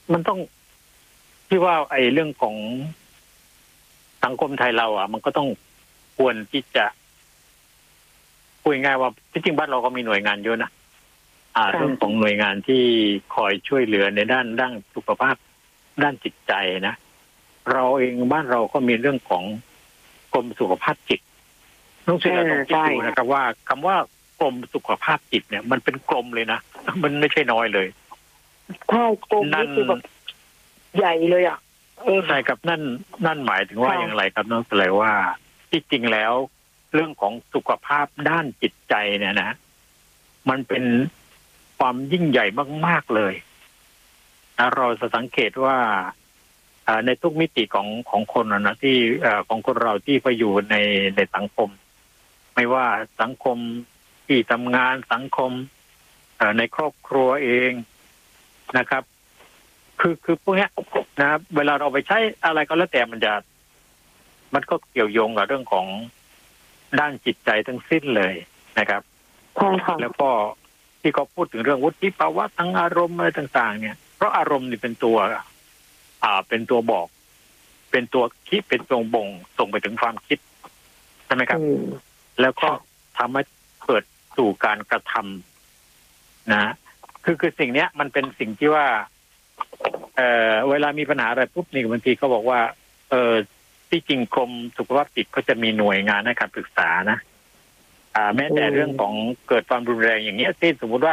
มันต้องที่ว่าไอ้เรื่องของสังคมไทยเรามันก็ต้องควรที่จะพูดง่ายว่าที่จริงบ้านเราก็มีหน่วยงานเยอะนะเรื่องของหน่วยงานที่คอยช่วยเหลือในด้านสุขภาพด้านจิตใจนะเราเองบ้านเราก็มีเรื่องของกรมสุขภาพจิตน้องเสือต้องคิดดูนะครับว่าคำว่ากรมสุขภาพจิตเนี่ยมันเป็นกรมเลยนะมันไม่ใช่น้อยเลยใช่กรมนี่คือแบบใหญ่เลยใช่ครับนั่นหมายถึงว่าอย่างไรครับน้องเสือว่าที่จริงแล้วเรื่องของสุขภาพด้านจิตใจเนี่ยนะมันเป็นความยิ่งใหญ่มากๆเลยเราจะสังเกตว่าในทุกมิติของคนนะที่ของคนเราที่ไปอยู่ในสังคมไม่ว่าสังคมที่ทำงานสังคมในครอบครัวเองนะครับคือพวกนี้นะเวลาเราไปใช้อะไรก็แล้วแต่มันก็เกี่ยวโยงกับเรื่องของด้านจิตใจทั้งสิ้นเลยนะครับใช่ค่ะแล้วก็ที่เขาพูดถึงเรื่องวุฒิภาวะทางอารมณ์อะไรต่างๆเนี่ยเพราะอารมณ์นี่เป็นตัวบอกเป็นตัวคิดเป็นตัวบ่งส่งไปถึงความคิดใช่ไหมครับแล้วก็ทำให้เกิดสู่การกระทำนะคือสิ่งเนี้ยมันเป็นสิ่งที่ว่าเวลามีปัญหาอะไรปุ๊บนี่บางทีเขาบอกว่าที่จริงกรมสุขภาพจิตก็จะมีหน่วยงานในการปรึกษานะแม้แต่เรื่องของเกิดความรุนแรงอย่างเงี้ยที่สมมุติว่า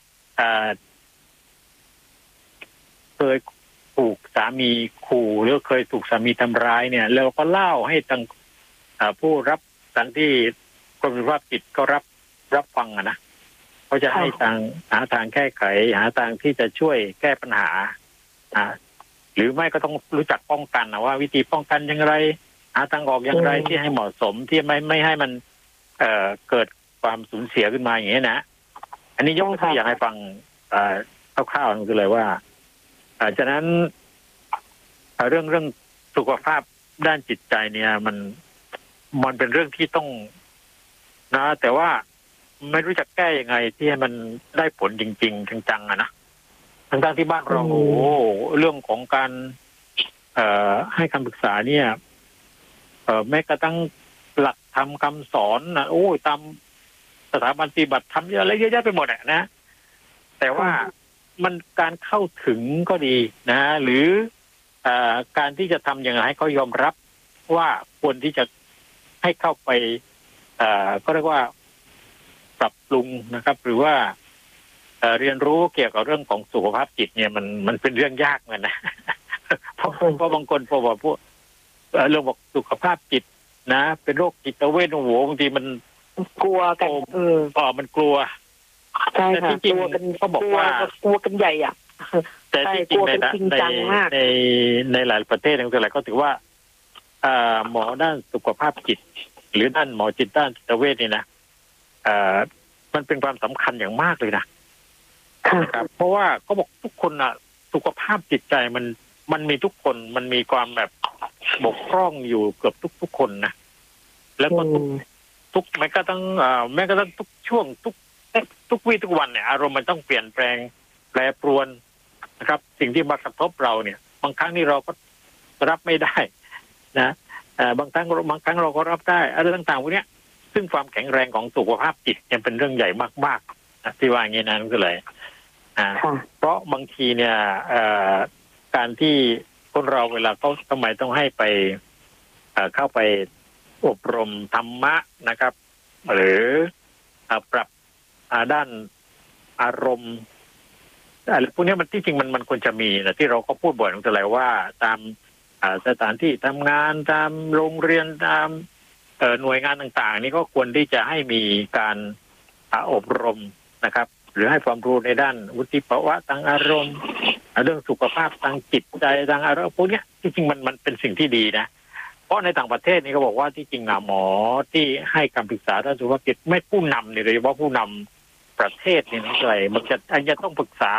เคยถูกสามีขู่หรือเคยถูกสามีทำร้ายเนี่ยแล้วก็เล่าให้ทางผู้รับทางที่กรมสุขภาพจิตก็รับฟังนะเขาจะให้หาทางแก้ไขหาทางที่จะช่วยแก้ปัญหาหรือไม่ก็ต้องรู้จักป้องกันนะว่าวิธีป้องกันอย่างไรหาทางออกอย่างไรที่ให้เหมาะสมที่ไม่ให้มันเกิดความสูญเสียขึ้นมาอย่างนี้นะอันนี้ยกตัวอย่างให้ฟังคร่าวๆคือเลยว่าฉะนั้นเรื่องสุขภาพด้านจิตใจเนี่ยมันเป็นเรื่องที่ต้องนะแต่ว่าไม่รู้จักแก้ยังไงที่ให้มันได้ผลจริงๆจังๆนะทั้งที่บ้านเราเรื่องของการให้คำปรึกษาเนี่ยแม้กระทั่งหลักธรรมคำสอนนะตามสถาบันปฏิบัติธรรมเยอะแยะไปหมดนะแต่ว่ามันการเข้าถึงก็ดีนะหรือการที่จะทำอย่างไรให้เขายอมรับว่าควรที่จะให้เข้าไปก็เรียกว่าปรับปรุงนะครับหรือว่าเรียนรู้เกี่ยวกับเรื่องของสุขภาพจิตเนี่ยมันเป็นเรื่องยากเหมือนนะเพราะบางคนพอบอกพวกเรื่องบอกสุขภาพจิตนะเป็นโรคจิตเวชบางทีมันกลัวกันมันกลัวใช่ค่ะกลัวกันเขาบอกว่ากลัวกันใหญ่แต่ที่จริงในหลายประเทศทั้งหลายก็ถือว่าหมอด้านสุขภาพจิตหรือด้านหมอจิตด้านจิตเวชนี่นะมันเป็นความสำคัญอย่างมากเลยนะครับเพราะว่าเขาบอกทุกคนสุขภาพจิตใจมันมีทุกคนมันมีความแบบบกพร่องอยู่เกือบทุกคนนะแล้วก็ทุกแม้กระทั่งทุกช่วงทุกวี่ทุกวันเนี่ยอารมณ์มันต้องเปลี่ยนแปลงแปรปรวนนะครับสิ่งที่มากระทบเราเนี่ยบางครั้งนี่เราก็รับไม่ได้นะบางครั้งเราก็รับได้อะไรต่างๆพวกนี้ซึ่งความแข็งแรงของสุขภาพจิตยังเป็นเรื่องใหญ่มากๆนะที่ว่าอย่างนี้นะก็เลยเพราะบางทีเนี่ยการที่คนเราเวลาเขาทำไมต้องให้ไปเข้าไปอบรมธรรมะนะครับหรือปรับด้านอารมณ์อะไรพวกนี้มันที่จริงมันควรจะมีนะที่เราก็พูดบ่อยตั้งแต่แล้วว่าตามสถานที่ทำงานตามโรงเรียนตามหน่วยงานต่างๆนี่ก็ควรที่จะให้มีการอบรมนะครับหรือให้ความรู้ในด้านวุฒิภาวะทางอารมณ์เรื่องสุขภาพทางจิตใจทางอารมณ์พวกนี้ที่จริงมันเป็นสิ่งที่ดีนะเพราะในต่างประเทศนี่เขาบอกว่าที่จริงหมอที่ให้คำปรึกษาด้านสุขภาพจิตไม่ผู้นำนี่โดยเฉพาะผู้นำประเทศนี่นะอะไรมันจะต้องปรึกษา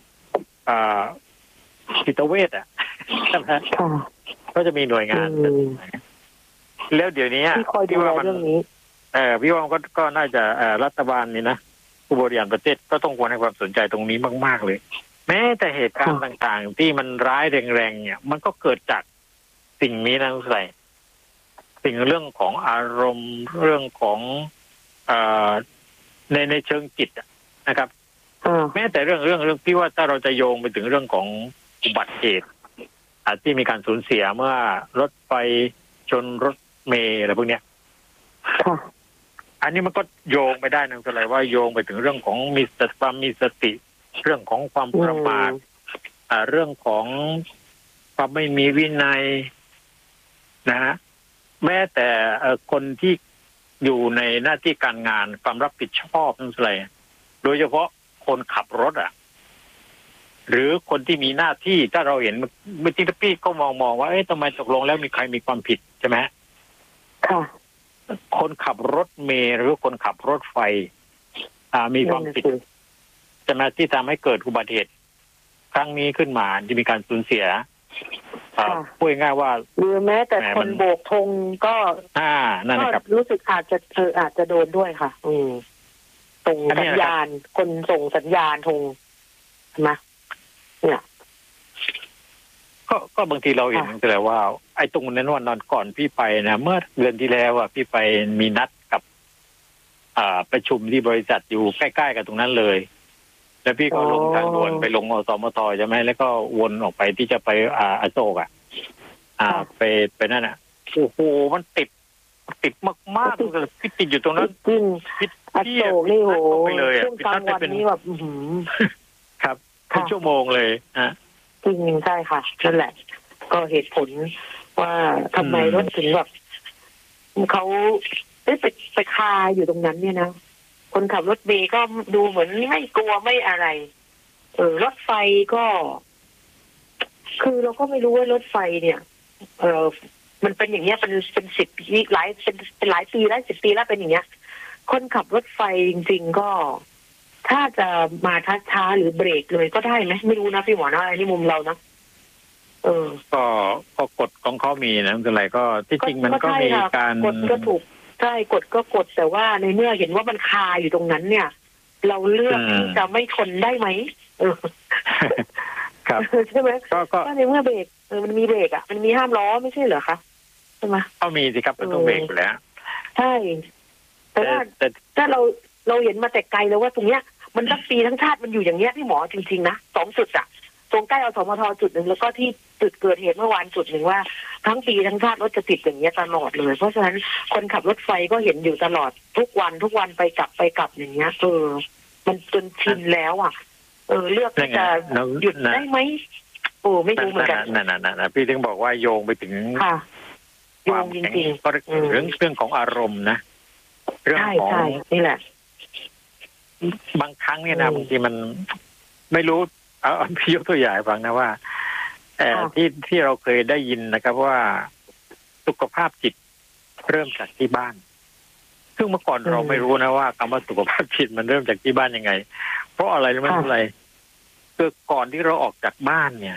จิตเวชใช่ไหมก็จะมีหน่วยงานแล้วเดี๋ยวนี้พี่ว่ามันพี่ว่าก็น่าจะรัฐบาลนี่นะผู้บริหารประเทศก็ต้องควรให้ความสนใจตรงนี้มากๆเลยแม้แต่เหตุการณ์ต่างๆที่มันร้ายแรงๆเนี่ยมันก็เกิดจากสิ่งนี้นะทุกท่านสิ่งเรื่องของอารมณ์เรื่องของในเชิงจิตนะครับแม้แต่เรื่องที่ว่าถ้าเราจะโยงไปถึงเรื่องของอุบัติเหตุที่มีการสูญเสียเมื่อรถไฟชนรถเมล์อะไรพวกเนี้ยอันนี้มันก็โยงไปได้นะอะไรว่าโยงไปถึงเรื่องของความมีสติเรื่องของความประมาทเรื่องของความไม่มีวินัยนะฮะแม้แต่คนที่อยู่ในหน้าที่การงานความรับผิดชอบนั่นอะไรโดยเฉพาะคนขับรถหรือคนที่มีหน้าที่ถ้าเราเห็นเมื่อกี้พี่ก็มองว่าทำไมตกลงแล้วมีใครมีความผิดใช่ไหมค่ะคนขับรถเมล์หรือคนขับรถไฟมีความผิดใช่ไหมที่ทำให้เกิดอุบัติเหตุครั้งนี้ขึ้นมาจะมีการสูญเสียพูดง่ายว่าหรือแม้แต่คนโบกธงก็นั่นนะครับรู้สึกอาจจะโดนด้วยค่ะส่งสัญญาณคนส่งสัญญาณธงนะเนี่ยก็บางทีเราเห็นแต่ว่าไอ้ตรงนั้นวันนอนก่อนพี่ไปนะเมื่อเดือนที่แล้วพี่ไปมีนัดกับประชุมที่บริษัทอยู่ใกล้ๆกับตรงนั้นเลยแล้วพี่ก็ลงทางด่วนไปลงอสมทใช่ไหมแล้วก็วนออกไปที่จะไปอโศกไปนั่นโอ้โหมันติดมากๆเลยพี่ติดอยู่ตรงนั้นจริงอโศกนี่โหช่วงกลางวันนี้แบบครับเป็นชั่วโมงเลยจริงใช่ค่ะนั่นแหละก็เหตุผลว่าทำไมรถถึงแบบเขาไปคาอยู่ตรงนั้นเนี่ยนะคนขับรถเมล์ก็ดูเหมือนไม่กลัวไม่อะไรรถไฟก็คือเราก็ไม่รู้ว่ารถไฟเนี่ยมันเป็นอย่างเงี้ยเป็น10 ปีหลายปีแล้ว10 ปีแล้วเป็นอย่างเงี้ยคนขับรถไฟจริงๆก็ถ้าจะมาช้าๆหรือเบรกเลยก็ได้ไหมไม่รู้นะพี่หมอนะอันนี้มุมเรานะก็กฎของเขามีนะอะไรก็ที่จริงมันก็มีการกฎก็ถูกใช่กฎก็กฎแต่ว่าในเมื่อเห็นว่ามันคาอยู่ตรงนั้นเนี่ยเราเลือกที่จะไม่ทนได้ไหมครับใช่ไหมก็ในเมื่อเบรกมันมีเบรกมันมีห้ามล้อไม่ใช่เหรอคะใช่ไหมก็มีสิครับมันต้องเบรกอยู่แล้วใช่แต่ว่าถ้าเราเห็นมาแต่ไกลแล้วว่าตรงเนี้ยมันทั้งปีทั้งชาติมันอยู่อย่างเงี้ยพี่หมอจริงๆนะ2 จุดตรงใกล้อสมทจุดหนึ่งแล้วก็ที่จุดเกิดเหตุเมื่อวานจุดหนึ่งว่าทั้งปีทั้งชาติรถจะติดอย่างเงี้ยตลอดเลยเพราะฉะนั้นคนขับรถไฟก็เห็นอยู่ตลอดทุกวันไปกลับอย่างเงี้ยมันจนชินแล้วเลือกจะหยุดได้ไหมไม่รู้เหมือนกันนั่นพี่ถึงบอกว่าโยงไปถึงความจริงก็เรื่องของอารมณ์นะเรื่องของนี่แหละบางครั้งเนี่ยนะบางทีมันไม่รู้พี่ยกตัวอย่างฟังนะว่าที่เราเคยได้ยินนะครับว่าสุขภาพจิตเริ่มจากที่บ้านซึ่งเมื่อก่อนเราไม่รู้นะว่าคำว่าสุขภาพจิตมันเริ่มจากที่บ้านยังไงเพราะอะไรรู้ไหมอะไรคือก่อนที่เราออกจากบ้านเนี่ย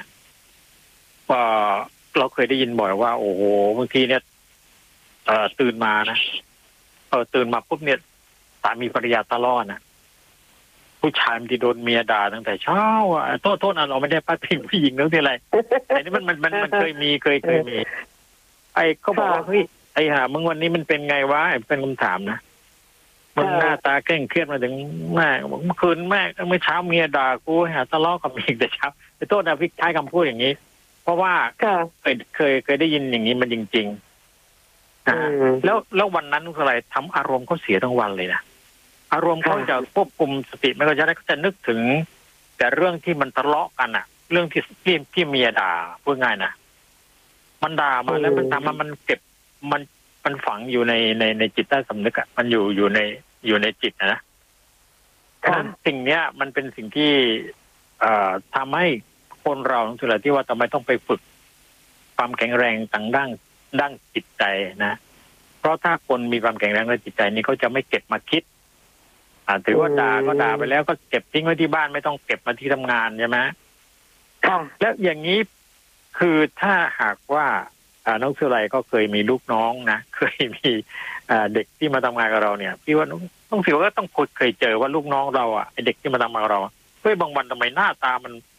เราเคยได้ยินบ่อยว่าโอ้โหบางทีเนี่ยตื่นมานะตื่นมาปุ๊บเนี่ยสามีภรรยาทะเลาะนะผู้ชายมันที่โดนเมียด่าตั้งแต่เช้าโทษเราไม่ได้พาดพิงผู้หญิงเรื่องที่อะไรแต่นี่มันเคยมีไอ้ก็บอกว่าเฮ้ยไอ้ห่ามึงวันนี้มันเป็นไงวะเป็นคำถามนะมึงหน้าตาเคร่งเครียดมาถึงแม่เมื่อคืนแม่เมื่อเช้าเมียด่ากูทะเลาะกับเมียแต่เช้าไอ้โทษนะพี่ใช้คำพูดอย่างนี้เพราะว่าเคยได้ยินอย่างนี้มันจริงๆแล้ววันนั้นอะไรทำอารมณ์เขาเสียทั้งวันเลยนะอารมณ์เขาจะควบคุมสติไม่ก็จะนึกถึงแต่เรื่องที่มันทะเลาะกันเรื่องที่เมียด่าพูดง่ายนะมันด่ามาแล้วมันทำมันเก็บมันฝังอยู่ในจิตใต้สำนึกมันอยู่ในจิตนะเพราะฉะนั้นสิ่งเนี้ยมันเป็นสิ่งที่ทำให้คนเราสุดท้ายที่ว่าทำไมต้องไปฝึกความแข็งแรงต่างด้านจิตใจนะเพราะถ้าคนมีความแข็งแรงในจิตใจนี้เขาจะไม่เก็บมาคิดถือว่าด่าก็ด่าไปแล้วก็เก็บทิ้งไว้ที่บ้านไม่ต้องเก็บมาที่ทำงานใช่ไหมแล้วอย่างนี้คือถ้าหากว่าน้องสุไลก็เคยมีลูกน้องนะเคยมีเด็กที่มาทำงานกับเราเนี่ยพี่ว่าน้องสิวก็ต้องเคยเจอว่าลูกน้องเราไอเด็กที่มาทำงานกับเราเฮ้ยบางวันทำไมหน้าตามัน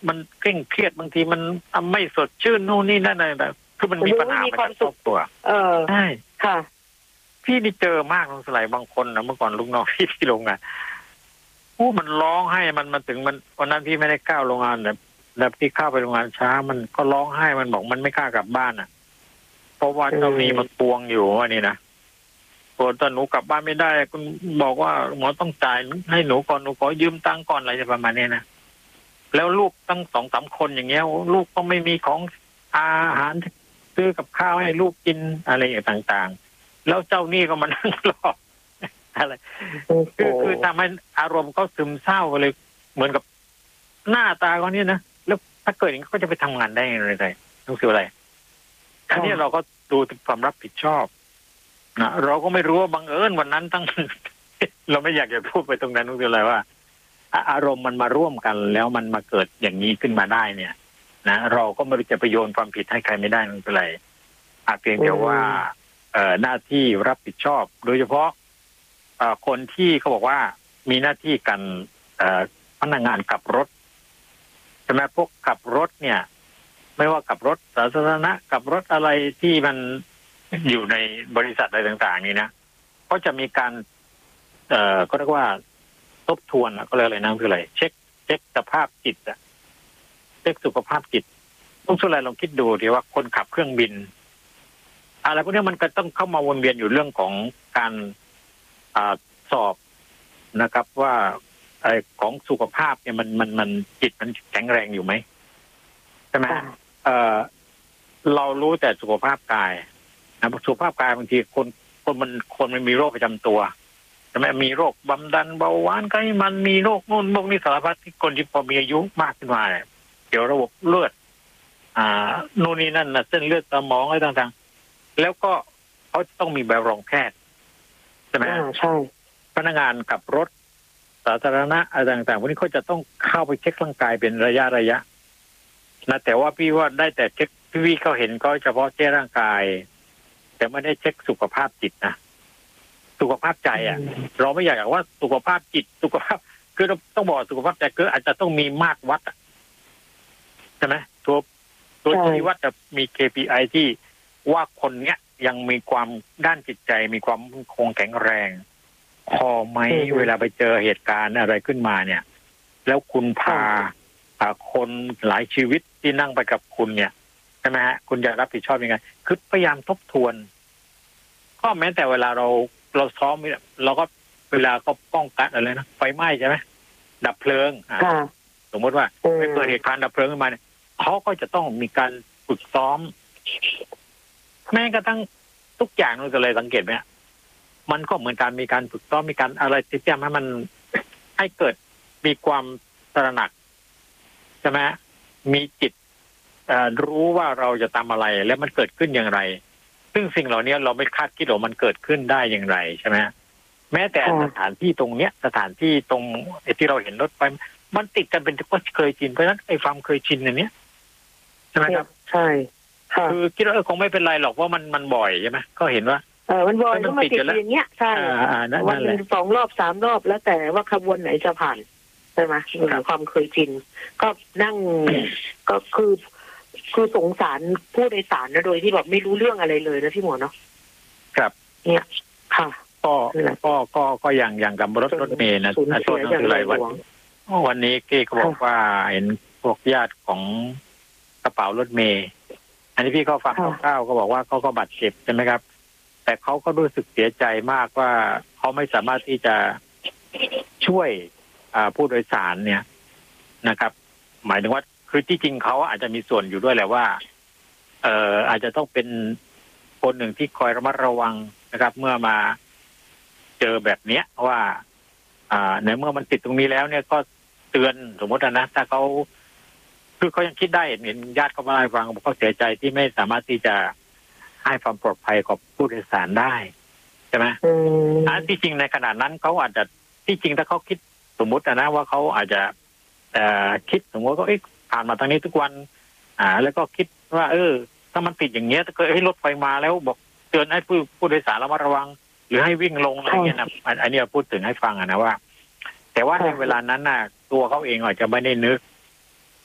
มันเคร่งเครียดบางทีมันไม่สดชื่นนู่นนี่นั่นอะไรแบบคือมันมีปัญหาในครอบครัวใช่ค่ะพี่นี่เจอมากลงสลายบางคนนะเมื่อก่อนลูกน้องพี่ที่โรงงานมันร้องไห้มันถึงมันวันนั้นพี่ไม่ได้ก้าวโรงงานแล้วพี่เข้าไปโรงงานช้ามันก็ร้องไห้มันบอกมันไม่กล้ากลับบ้านอ่ะเพราะว่าเจ้าหนี้มันทวงอยู่ว่านี่นะตัวตอนหนูกลับบ้านไม่ได้คุณบอกว่าหมอต้องจ่ายให้หนูก่อนหนูขอยืมตังค์ก่อนอะไรประมาณนี้นะแล้วลูกตั้ง2-3 คนอย่างเงี้ยลูกก็ไม่มีของอาหารซื้อกับข้าวให้ลูกกินอะไรอย่างต่างๆแล้วเจ้าหนี้ก็มานั่งรออะไรคือทำให้อารมณ์เขาซึมเศร้าเลยเหมือนกับหน้าตาเขาเนี่ยนะแล้วถ้าเกิดอย่างนี้เขาจะไปทำงานได้ยังไงต้องซื้ออะไรอันนี้เราก็ดูถึงความรับผิดชอบนะเราก็ไม่รู้ว่าบังเอิญวันนั้นตั้ง เราไม่อยากจะพูดไปตรงนั้นต้องซื้ออะไรว่าอารมณ์มันมาร่วมกันแล้วมันมาเกิดอย่างนี้ขึ้นมาได้เนี่ยนะเราก็ไม่รู้จะไปโยนความผิดให้ใครไม่ได้นั่นเป็นไรเพียงแต่ว่าหน้าที่รับผิดชอบโดยเฉพาะคนที่เขาบอกว่ามีหน้าที่กันพนักงานขับรถใช่ไหมพวกขับรถเนี่ยไม่ว่าขับรถสาธารณะขับรถอะไรที่มันอยู่ในบริษัทอะไรต่างๆนี่นะก็จะมีการก็เรียกว่าทบทวนก็เลยอะไรนะคืออะไรเช็คสภาพจิตเช็คสุขภาพจิตต้องสุดอะไรลองคิดดูดีว่าคนขับเครื่องบินอะไรพวกนี้มันก็ต้องเข้ามาวนเวียนอยู่เรื่องของการสอบนะครับว่าของสุขภาพเนี่ยมันจิตมันแข็งแรงอยู่ไหมใช่ไหมเรารู้แต่สุขภาพกายนะสุขภาพกายบางทีคนมันมีโรคประจำตัวใช่ไหมมีโรคความดันเบาหวานไขมันมีโรคนู่นโรคนี้สารพัดที่คนที่พอมีอายุมากขึ้นมาเนี่ยเกี่ยวระบบเลือดนู่นนี่นั่นนะเส้นเลือดสมองอะไรต่างๆแล้วก็เขาต้องมีใบรับรองแพทย์ใช่ไหมใช่พนักงานขับรถสาธารณะอะไรต่างๆพวกนี้เขาจะต้องเข้าไปเช็คร่างกายเป็นระยะนะแต่ว่าพี่ว่าได้แต่เช็คพี่เขาเห็นก็เฉพาะเช็คร่างกายแต่ไม่ได้เช็คสุขภาพจิตนะสุขภาพใจเราไม่อยากว่าสุขภาพจิตสุขภาพคือเราต้องบอกสุขภาพใจคืออาจจะต้องมีมาตรวัดใช่ไหมตัวชี้วัดจะมี KPI ที่ว่าคนเนี้ยยังมีความด้านจิตใจมีความคงแข็งแรงพอไหมเวลาไปเจอเหตุการณ์อะไรขึ้นมาเนี่ยแล้วคุณพาคนหลายชีวิตที่นั่งไปกับคุณเนี่ยใช่ไหมฮะคุณจะรับผิดชอบยังไงคือพยายามทบทวนก็แม้แต่เวลาเราซ้อมเราก็เวลาก็ป้องกันอะไรนะไฟไหม้ใช่ไหมดับเพลิงสมมติว่าไม่เกิดเหตุการณ์ดับเพลิงขึ้นมาเนี่ยเขาก็จะต้องมีการฝึกซ้อมแม้กระทั่งทุกอย่างเราจะเลยสังเกตไหมมันก็เหมือนการมีการฝึกซ้อมมีการอะไรที่จะให้มันให้เกิดมีความตระหนักใช่ไหมมีจิตรู้ว่าเราจะทำอะไรและมันเกิดขึ้นอย่างไรซึ่งสิ่งเหล่านี้เราไม่คาดคิดว่ามันเกิดขึ้นได้อย่างไรใช่ไหมแม้แต่สถานที่ตรงเนี้ยสถานที่ตรงที่เราเห็นรถไฟมันติดกันเป็นก็เคยชินเพราะฉะนั้นไอ้ความเคยชินอันนี้ใช่ไหมครับใช่คือคิดว่าคงไม่เป็นไรหรอกเพราะมันบ่อยใช่ไหมก็เห็นว่ามันบ่อยก็มาติดอย่างเงี้ยใช่วันหนึ่ง2 รอบ 3 รอบแล้วแต่ว่าขบวนไหนจะผ่านใช่ไหมความเคยชินก็นั่งก็คือสงสารผู้โดยสารนะโดยที่แบบไม่รู้เรื่องอะไรเลยนะพี่หมอเนาะครับเนี่ยค่ะก็อย่างกับรถเมล์นะส่วนนั้นคืออะไรวันนี้เก้ก็บอกว่าเห็นพวกญาติของกระเป๋ารถเมล์อันนี้พี่เขาฟังคร่าวๆก็บอกว่าเขาก็บาดเจ็บใช่ไหมครับแต่เขาก็รู้สึกเสียใจมากว่าเขาไม่สามารถที่จะช่วยผู้โดยสารเนี่ยนะครับ หมายถึงว่าคือที่จริงเขาอาจจะมีส่วนอยู่ด้วยแหละว่าอาจจะต้องเป็นคนหนึ่งที่คอยระมัดระวังนะครับ เมื่อมาเจอแบบเนี้ยว่าในเมื่อมันติดตรงนี้แล้วเนี่ยก็เตือนสมมตินะถ้าเขาคือเขายังคิดได้เห็นญาติเขามาให้ฟังบอกเขาเสียใจที่ไม่สามารถที่จะให้ความปลอดภัยกับผู้โดยสารได้ใช่ไหมที่จริงในขณะนั้นเขาอาจจะที่จริงถ้าเขาคิดสมมตินะว่าเขาอาจจะคิดสมมติเขาผ่านมาทางนี้ทุกวันแล้วก็คิดว่าถ้ามันติดอย่างเงี้ยถ้าเกิดรถไฟมาแล้วบอกเตือนให้ผู้โดยสารระมัดระวังหรือให้วิ่งลงอะไรเงี้ยนะอันนี้พูดถึงให้ฟังนะว่าแต่ว่าในเวลานั้นน่ะตัวเขาเองอาจจะไม่ได้นึก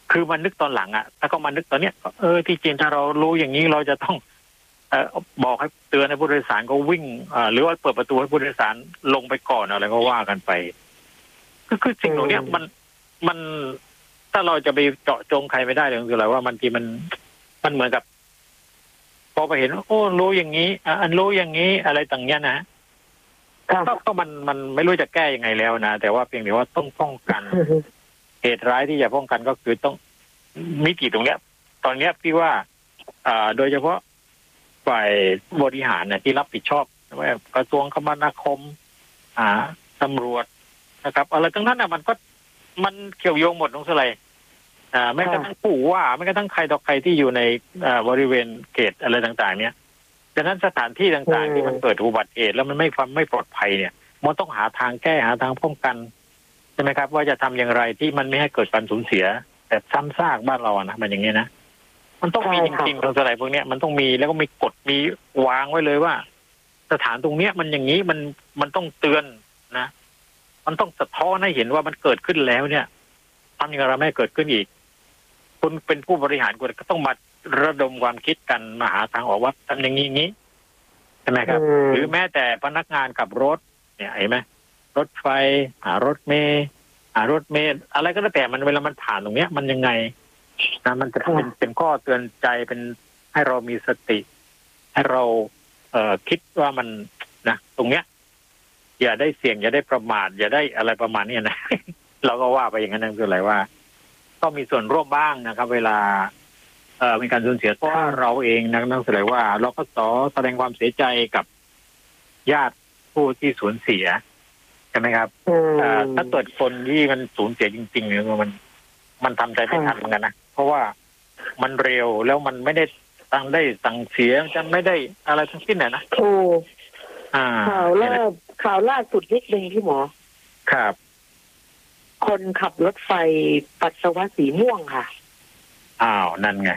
คือมันนึกตอนหลังอ่ะถ้าก็มานึกตอนเนี้ยที่จริงถ้าเรารู้อย่างนี้เราจะต้องบอกให้เตือนให้ผู้โดยสารก็วิ่งหรือว่าเปิดประตูให้ผู้โดยสารลงไปก่อนอะไรก็ว่ากันไปคือสิ่งเหล่านี้มันถ้าเราจะไปเจาะจงใครไม่ได้เลยคืออะไรว่าบางทีมันเหมือนกับพอไปเห็นโอ้รู้อย่างนี้อันรู้อย่างนี้อะไรต่างเนี้ยนะก็มันไม่รู้จะแก้ยังไงแล้วนะแต่ว่าเพียงแต่ว่าต้องป้องกันเหตุร้ายที่จะป้องกันก็คือต้องมิติตรงเนี้ยตอนเนี้ยพี่ว่าโดยเฉพาะฝ่ายบริหารเนี่ยที่รับผิดชอบว่ากระทรวงคมนาคมตำรวจนะครับอะไรทั้งนั้นมันเกี่ยวโยงหมดตรงสไลแม้กระทั่งผู้ว่าแม้กระทั่งใครต่อใครที่อยู่ในบริเวณเขตอะไรต่างๆเนี่ยฉะนั้นสถานที่ต่างๆที่มันเกิดอุบัติเหตุแล้วมันไม่ปลอดภัยเนี่ยมันต้องหาทางแก้หาทางป้องกันใช่ไหมครับว่าจะทำอย่างไรที่มันไม่ให้เกิดการสูญเสียแบบซ้ำซากบ้านเรานะมันอย่างนี้นะมันต้องมีจริงๆตรงสไลพวกนี้มันต้องมีแล้วก็มีกฎมีวางไว้เลยว่าสถานตรงเนี้ยมันอย่างนี้มันต้องเตือนนะมันต้องสะท้อนให้เห็นว่ามันเกิดขึ้นแล้วเนี่ยทำอย่างไรไม่เกิดขึ้นอีกคุณเป็นผู้บริหารคุณก็ต้องมาระดมความคิดกันมาหาทางออกว่าทำอย่างนี้ใช่ไหมครับหรือแม้แต่พนักงานขับรถเนี่ยเห็นไหมรถไฟรถเมล์อะไรก็แล้วแต่มันเวลามันผ่านตรงเนี้ยมันยังไงนะมันจะเป็นข้อเตือนใจเป็นให้เรามีสติให้เราคิดว่ามันนะตรงเนี้ยอย่าได้เสี่ยงอย่าได้ประมาทอย่าได้อะไรประมาณนี้นะ เราก็ว่าไปอย่างนั้นนั่นคืออะไรว่าต้องมีส่วนร่วมบ้างนะครับเวลามีการสูญเสียเพราะว่าเราเองนั่นคืออะไรว่าเราก็แสดงความเสียใจกับญาติผู้ที่สูญเสียใช่ไหมครับถ้าเกิดคนที่มันสูญเสียจริงๆเนี่ยมันทำใจไม่ทันเหมือนกันนะเพราะว่ามันเร็วแล้วมันไม่ได้สั่งเสียจะไม่ได้อะไรทั้งสิ้นนะถูกข่าวล่าสุดนิดนึงพี่หมอครับคนขับรถไฟปัสสาวะสีม่วงค่ะนั่นไง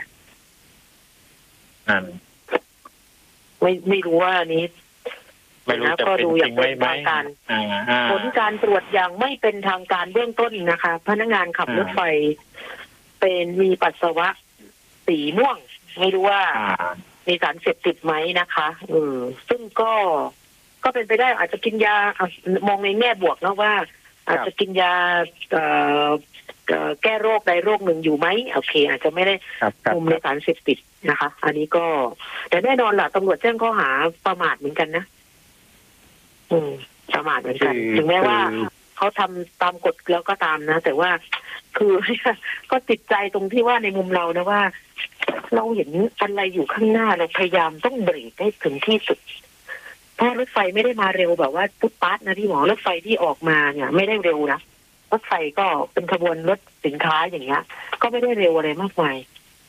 นั่นไม่รู้ว่านี้ไม่รู้จะเป็นจริงไหมผลการตรวจอย่างไม่เป็นทางการเบื้องต้นนะคะพนักงานขับรถไฟเป็นมีปัสสาวะสีม่วงไม่รู้ว่ามีสารเสพติดไหมนะคะซึ่งก็เป็นไปได้อาจจะกินยามองในแง่บวกนะว่าอาจจะกินยาแก้โรคใดโรคหนึ่งอยู่ไหมโอเคอาจจะไม่ได้คุมในสารเสพติดนะคะอันนี้ก็แต่แน่นอนล่ะตำรวจแจ้งข้อหาประมาทเหมือนกันนะประมาทเหมือนกันถึงแม้ว่าเขาทำตามกฎแล้วก็ตามนะแต่ว่าคือก็ติดใจตรงที่ว่าในมุมเรานะว่าเราเห็นอะไรอยู่ข้างหน้าเราพยายามต้องเบรกให้ถึงที่สุดเพราะรถไฟไม่ได้มาเร็วแบบว่าปุ๊บปั๊บนะพี่หมอรถไฟที่ออกมาเนี่ยไม่ได้เร็วนะรถไฟก็เป็นขบวนรถสินค้าอย่างเงี้ยก็ไม่ได้เร็วอะไรมากมาย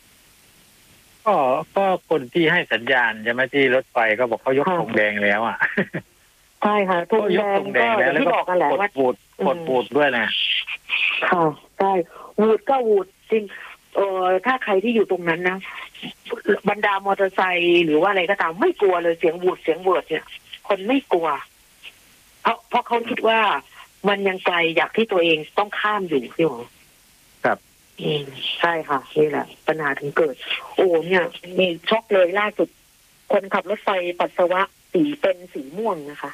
ก็คนที่ให้สัญญาณใช่ไหมที่รถไฟก็บอกเขายกธงแดงแล้วใช่ค่ะธงแดงก็ที่บอกกันแหละว่าปูดด้วยนะค่ะใช่วูดก็วูดจริงถ้าใครที่อยู่ตรงนั้นนะบรรดามอเตอร์ไซค์หรือว่าอะไรก็ตามไม่กลัวเลยเสียงวูดเสียงเวิร์ดเนี่ยคนไม่กลัวเพราะเขาคิดว่ามันยังไกลอยากที่ตัวเองต้องข้ามอยู่พี่หมอครับใช่ค่ะนี่แหละปัญหาถึงเกิดเนี่ยมีช็อกเลยล่าสุดคนขับรถไฟปัสสาวะเป็นสีม่วงนะคะ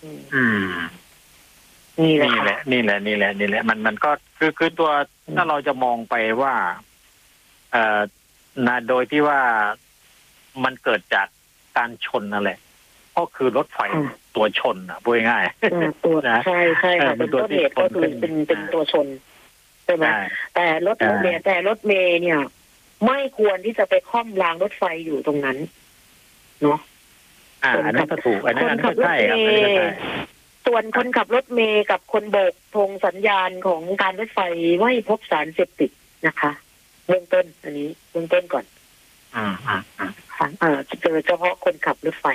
นี่แหละมันก็คือตัวถ้าเราจะมองไปว่าโดยที่ว่ามันเกิดจากการชนนั่นแหละก็คือรถไฟตัวชนพูดง่ายๆตัวนะใช่ค่ะเป็นตัวเหตุก็คือเป็นตัวชนใช่ไหมแต่รถเมล์เนี่ยไม่ควรที่จะไปค่อมรางรถไฟอยู่ตรงนั้นเนาะอันนั้นก็ถูกอันนั้นก็ใช่ครับส่วนคนขับรถเมล์กับคนโบกธงสัญญาณของการรถไฟไม่พบสารเสพติดนะคะเบื้องต้นอันนี้เบื้องต้นก่อนเจอเฉพาะคนขับรถไฟ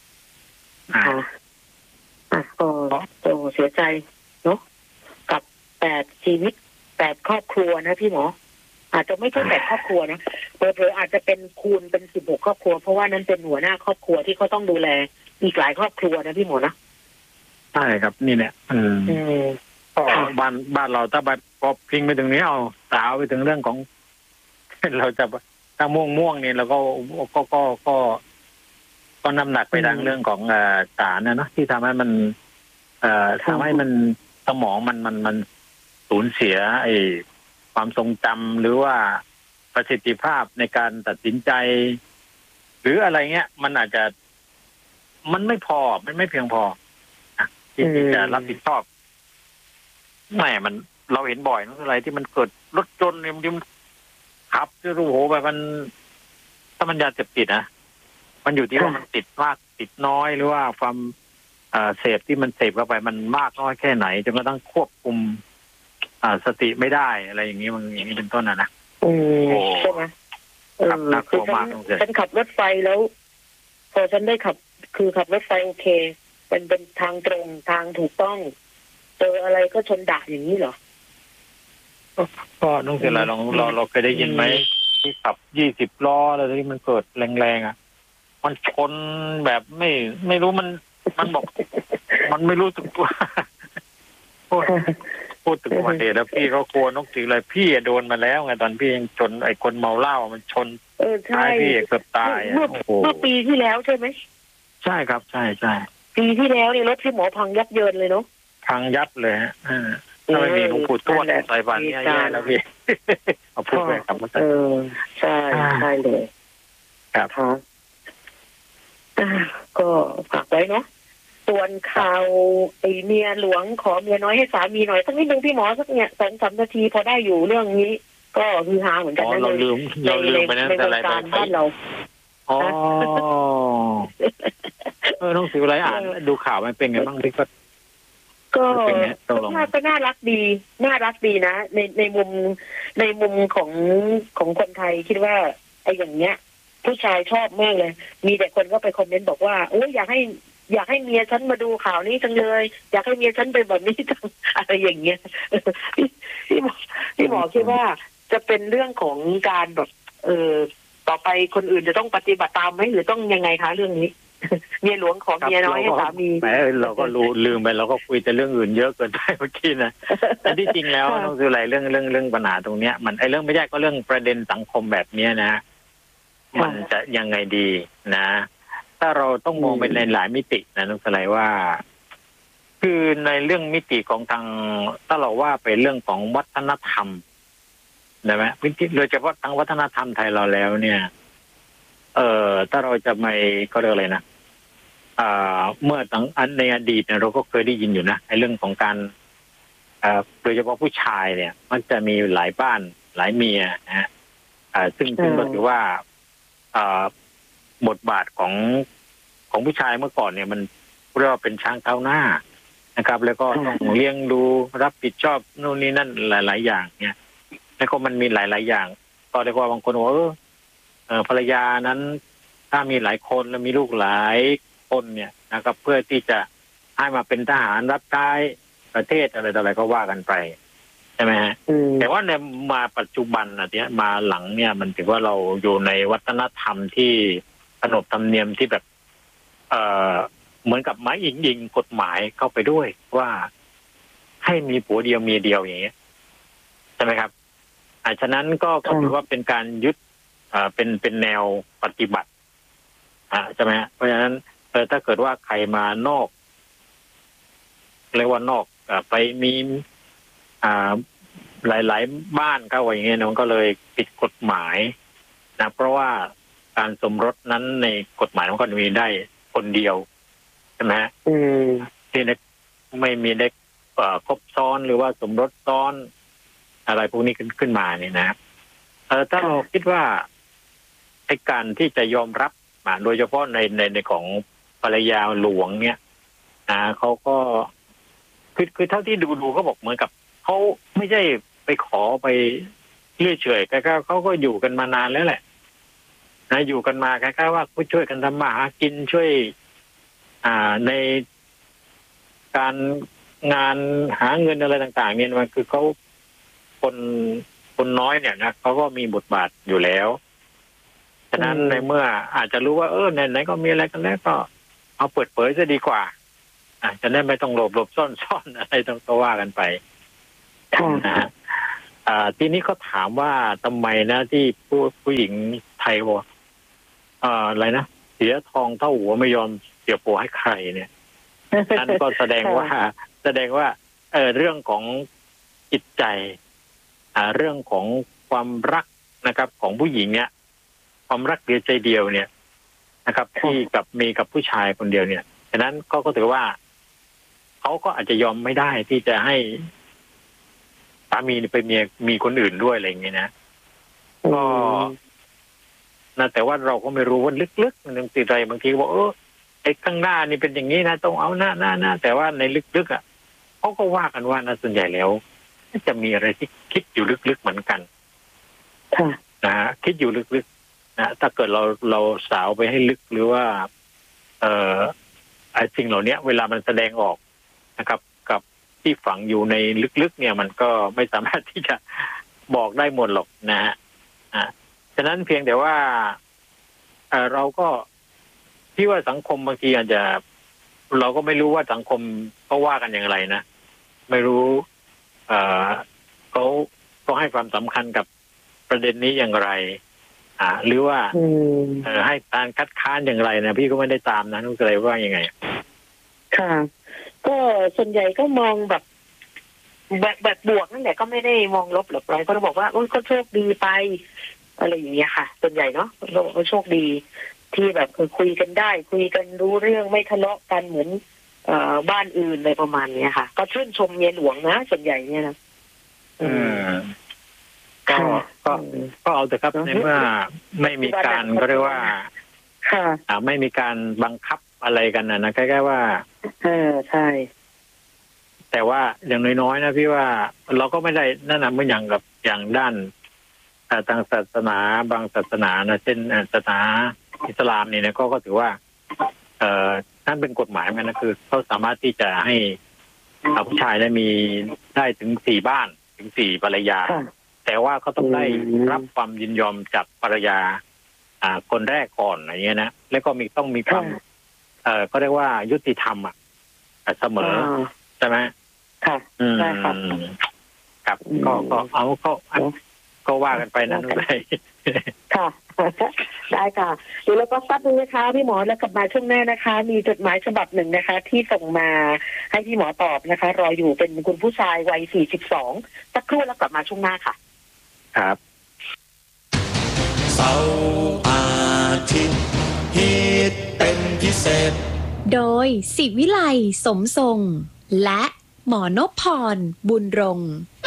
ก็เสียใจเนาะกับ8 ชีวิต 8 ครอบครัวนะพี่หมออาจจะไม่ใช่8 ครอบครัวนะเผลอๆอาจจะเป็นคูณเป็น16 ครอบครัวเพราะว่านั้นเป็นหัวหน้าครอบครัวที่เขาต้องดูแลอีกหลายครอบครัวนะพี่หมอนะใช่ครับนี่แหละบ้านเราถ้าพอพิงไปถึงนี้เอาสาวไปถึงเรื่องของเราจะถ้าม่วงเนี่ยเราก็น้ำหนักไปทางเรื่องของสารนะเนาะที่ทำให้มันทำให้มันสมองมันสูญเสียไอ้ความทรงจำหรือว่าประสิทธิภาพในการตัดสินใจ หรืออะไรเงี้ยมันอาจจะมันไม่พอมันไม่เพียงพอที่จะรับผิดชอบแหมมันเราเห็นบ่อยนะอะไรที่มันเกิดรถจนเนี่ยมันขับจะรู้โหแบบมันถ้ามันยาเสพติดนะมันอยู่ที่ว่ามันติดมากติดน้อยหรือว่าความเสพที่มันเสพเข้าไปมันมากน้อยแค่ไหนจนกระทั่งควบคุมสติไม่ได้อะไรอย่างนี้มันอย่างนี้เป็นต้นนะใช่ไหมคือฉันขับรถไฟแล้วพอฉันได้ขับรถไฟโอเคเป็นทางตรงทางถูกต้องเจออะไรก็ชนด่าอย่างนี้เหรอก็น้องเสร็จแล้วเราเคยได้ยินไหมที่ขับ20 ล้ออะไรที่มันเกิดแรงๆอ่ะมันชนแบบไม่รู้มันบอกมันไม่รู้สึกตัวพูดถึงอุบัติเหตุแล้วพี่ก็กลัวนกตีเลยพี่โดนมาแล้วไงตอนพี่ยังชนไอ้คนเมาเหล้ามันชนท้ายพี่เกือบตายเมื่อปีที่แล้วใช่ไหมใช่ครับใช่ปีที่แล้วนี่รถที่หมอพังยับเยินเลยเนาะพังยับเลยฮะถ้าไม่มีหลวงปู่ทวดใส่บาตรเนี่ยแย่แล้วพี่เอาพูดไปครับใช่เลยครับก็ฝากไว้เนาะส่วนข่าวไอเมียหลวงขอเมียน้อยให้สามีหน่อยสักนิดนึงพี่หมอสักเนี่ย2-3 นาทีพอได้อยู่เรื่องนี้ก็ฮือฮาเหมือนกันนะเราลืมไปนั่นอะไรไปบ้านเราอ๋อน้องสิวไรอ่านดูข่าวมันเป็นไงบ้างพี่ก็น่ารักดีนะในมุมของคนไทยคิดว่าไอ้อย่างเงี้ยผู้ชายชอบมากเลยมีแต่คนก็ไปคอมเมนต์บอกว่าโอ้ยอยากให้เมียฉันมาดูข่าวนี้จังเลยอยากให้เมียฉันเป็นแบบนี้จังอะไรอย่างเงี้ยพี่หมอคิดว่าจะเป็นเรื่องของการแบบต่อไปคนอื่นจะต้องปฏิบัติตามไหมหรือต้องยังไงคะเรื่องนี้เมียหลวงขอเมียน้อยให้สามีแหมเราก็ลืมไปเราก็คุยแต่เรื่องอื่นเยอะเกินไปเมื่อกี้นะแต่ที่จริงแล้วต้องคืออะไรเรื่องปัญหาตรงเนี้ยมันเรื่องไม่ใช่ก็เรื่องประเด็นสังคมแบบเนี้ยนะมันจะยังไงดีนะถ้าเราต้องมองไปในหลายมิตินะน้องสไลว่าคือในเรื่องมิติของทางถ้าเราว่าไปเรื่องของวัฒนธรรมได้ไหมโดยเฉพาะทางวัฒนธรรมไทยเราแล้วเนี่ยถ้าเราจะไม่ก็เรียกอะไรนะเมื่อในอดีตเนี่ยเราก็เคยได้ยินอยู่นะในเรื่องของการโดยเฉพาะผู้ชายเนี่ยมันจะมีหลายบ้านหลายเมียนะซึ่งก็ถือว่าบทบาทของผู้ชายเมื่อก่อนเนี่ยมันเรียกว่าเป็นช้างเท้าหน้านะครับแล้วก็ต้องเลี้ยงดูรับผิดชอบนู่นนี่นั่นหลายๆอย่างเนี่ยแล้วก็มันมีหลายๆอย่างก็เรียกว่าบางคนว่าภรรยานั้นถ้ามีหลายคนแล้วมีลูกหลายคนเนี่ยนะครับเพื่อที่จะให้มาเป็นทหารรับใช้ประเทศอะไรต่ออะไรก็ว่ากันไปใช่ไหมฮะแต่ว่าในมาปัจจุบันเนี่ยมาหลังเนี่ยมันถือว่าเราอยู่ในวัฒนธรรมที่ขนบธรรมเนียมที่แบบเหมือนกับไม้ยิงกฎหมายเข้าไปด้วยว่าให้มีผัวเดียวเมียเดียวอย่างเงี้ยใช่ไหมครับฉะนั้นก็ถือว่าเป็นการยึดเป็นแนวปฏิบัติใช่ไหมเพราะฉะนั้นถ้าเกิดว่าใครมานอกเรียกว่านอกไปมีหลายๆบ้านเข้าอย่างเงี้ยมันก็เลยผิดกฎหมายนะเพราะว่าการสมรสนั้นในกฎหมายมันก็มีได้คนเดียวใช่ไหมที่ไม่มีได้ครบซ้อนหรือว่าสมรสซ้อนอะไรพวกนี้ขึ้นมาเนี่ยนะถ้าเราคิดว่าไอ้การที่จะยอมรับโดยเฉพาะในของภรรยาหลวงเนี่ยเขาก็คือเท่าที่ดูเขาบอกเหมือนกับเขาไม่ใช่ไปขอไปเรื่อยเฉยแค่เขาก็อยู่กันมานานแล้วแหละนะอยู่กันมาแค่ว่าช่วยกันทำมาหากินช่วยในการงานหาเงินอะไรต่างๆเนี่ยมันคือเขาคนน้อยเนี่ยนะเขาก็มีบทบาทอยู่แล้วฉะนั้นในเมื่ออาจจะรู้ว่าไหนก็มีอะไรกันแล้วก็เอาเปิดเผยซะดีกว่าจะได้ไม่ต้องหลบซ่อนอะไรต้องว่ากันไปนะฮะทีนี้ก็ถามว่าทำไมนะที่ผู้หญิงไทยบอกอะไรนะเสียทองเท่าหัวไม่ยอมเสียผัวให้ใครเนี่ยนั่นก็แสดงว่าเรื่องของจิตใจเรื่องของความรักนะครับ ของผู้หญิงเนี่ยความรักเดียวใจเดียวเนี่ยนะครับที่มีกับผู้ชายคนเดียวเนี่ยฉะนั้นก็ถือว่าเขาก็อาจจะยอมไม่ได้ที่จะให้สามีไปมีคนอื่นด้วยอะไรอย่างเงี้ยนะก็แต่ว่าเราก็ไม่รู้ว่าลึกๆมันติดอะไรบางทีบอกไอ้ข้างหน้านี่เป็นอย่างนี้นะต้องเอาหน้าแต่ว่าในลึกๆเขาก็ว่ากันว่านะส่วนใหญ่แล้วจะมีอะไรที่คิดอยู่ลึกๆเหมือนกันนะฮะคิดอยู่ลึกๆนะถ้าเกิดเราสาวไปให้ลึกหรือว่าไอ้สิ่งเหล่านี้เวลามันแสดงออกนะครับกับที่ฝังอยู่ในลึกๆเนี่ยมันก็ไม่สามารถที่จะบอกได้หมดหรอกนะฮะฉะนั้นเพียงแต่ว่าเราก็ที่ว่าสังคมบางทีอาจจะเราก็ไม่รู้ว่าสังคมเขาว่ากันอย่างไรนะไม่รู้เขาให้ความสำคัญกับประเด็นนี้อย่างไรหรือว่าให้การคัดค้านอย่างไรนะพี่ก็ไม่ได้ตามนะนุ้ยเลยว่ายังไงค่ะก็ส่วนใหญ่ก็มองแบบบวกนั่นแหละก็ไม่ได้มองลบหรอกอะไรก็ต้องบอกว่าก็โชคดีไปอะไรอย่างเงี้ยค่ะส่วนใหญ่เนาะเราโชคดีที่แบบคุยกันได้คุยกันรู้เรื่องไม่ทะเลาะกันเหมือนบ้านอื่นอะไรประมาณนี้ค่ะก็ชื่นชมเมียหลวงนะส่วนใหญ่เนี่ยนะก็เอาเถอะครับในเมื่อไม่มีการก็เรียกว่าไม่มีการบังคับอะไรกันนะใกล้ๆว่าใช่แต่ว่าอย่างน้อยๆนะพี่ว่าเราก็ไม่ได้นั่นนะเหมือนอย่างด้านทางศาสนาบางศาสนานะเช่นศาสนาอิสลามเนี่ยก็ถือว่านั่นเป็นกฎหมายมันนะคือเขาสามารถที่จะให้ผู้ชายได้ถึง4 บ้านถึง4 ภรรยาแต่ว่าเขาต้องได้รับความยินยอมจากภรรยาคนแรกก่อนอย่างเงี้ยนะแล้วก็ต้องมีความก็เรียกว่ายุติธรรมเสมอใช่ไหมค่ะใช่ครับครับก็ว่ากันไปนั่นเลยค่ะได้ค่ะเดี๋ยวเราก็ซับดูนะคะพี่หมอแล้วกลับมาช่วงหน้านะคะมีจดหมายฉบับหนึ่งนะคะที่ส่งมาให้พี่หมอตอบนะคะรออยู่เป็นคุณผู้ชายวัย42สักครู่แล้วกลับมาช่วงหน้าค่ะครับเสาร์อาทิตย์ฮิตเป็นพิเศษโดยศิวิไลสมทรงและหมอนพพรบุญรงค์